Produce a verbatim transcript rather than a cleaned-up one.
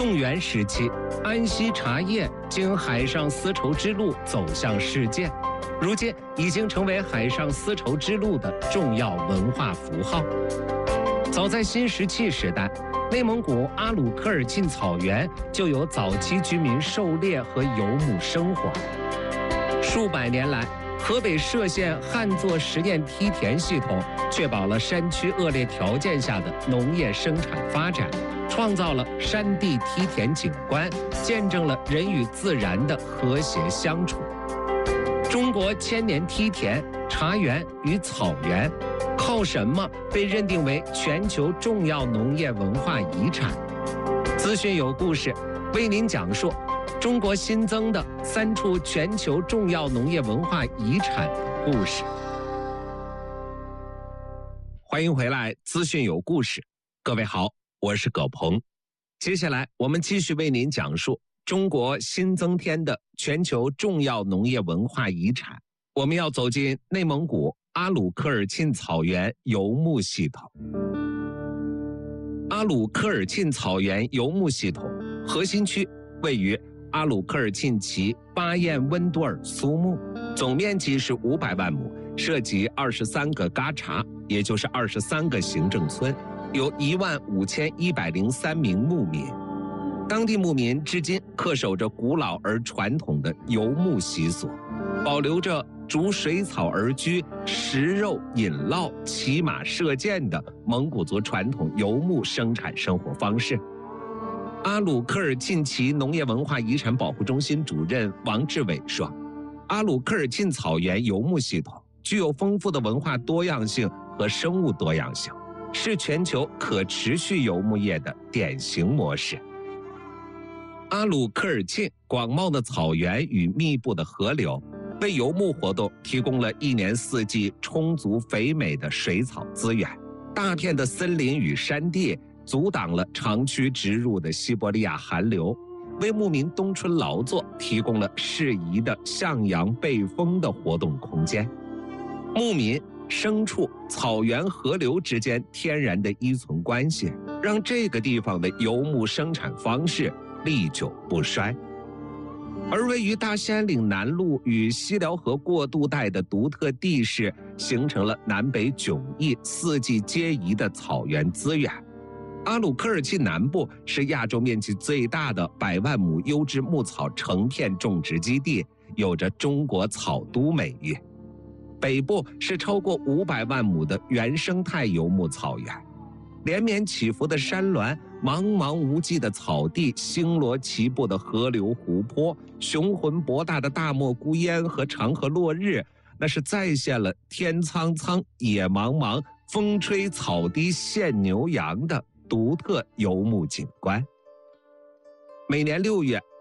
宋元时期，安溪茶叶经海上丝绸之路走向世界，如今已经成为海上丝绸之路的重要文化符号。早在新石器时代，内蒙古阿鲁科尔沁草原就有早期居民狩猎和游牧生活。数百年来，河北涉县旱作实验梯田系统确保了山区恶劣条件下的农业生产发展，创造了山地梯田景观，见证了人与自然的和谐相处。中国千年梯田、茶园与草原，靠什么被认定为全球重要农业文化遗产？资讯有故事，为您讲述中国新增的三处全球重要农业文化遗产故事。欢迎回来，资讯有故事。各位好，我是葛鹏。接下来我们继续为您讲述中国新增添的全球重要农业文化遗产。我们要走进内蒙古阿鲁科尔沁草原游牧系统。阿鲁科尔沁草原游牧系统核心区位于阿鲁科尔沁旗巴彦温多尔苏木，总面积是五百万亩，涉及二十三个嘎查，也就是二十三个行政村，有一万五千一百零三名牧民。当地牧民至今恪守着古老而传统的游牧习俗，保留着逐水草而居、食肉饮酪、骑马射箭的蒙古族传统游牧生产生活方式。阿鲁科尔沁旗农业文化遗产保护中心主任王志伟说，阿鲁科尔沁草原游牧系统具有丰富的文化多样性和生物多样性，是全球可持续游牧业的典型模式。阿鲁科尔沁广袤的草原与密布的河流，为游牧活动提供了一年四季充足肥美的水草资源。大片的森林与山地阻挡了长驱直入的西伯利亚寒流，为牧民冬春劳作提供了适宜的向阳背风的活动空间。牧民、牲畜、草原、河流之间天然的依存关系，让这个地方的游牧生产方式历久不衰。而位于大兴安岭南麓与西辽河过渡带的独特地势，形成了南北迥异、四季皆宜的草原资源。阿鲁科尔沁南部是亚洲面积最大的百万亩优质牧草成片种植基地，有着中国草都美誉。北部是超过五百万亩的原生态游牧草原，连绵起伏的山峦、茫茫无际的草地、星罗棋布的河流湖泊、雄浑博大的大漠孤烟和长河落日，那是再现了天苍苍、野茫茫、风吹草低见牛羊的独特游牧景观。每年六月，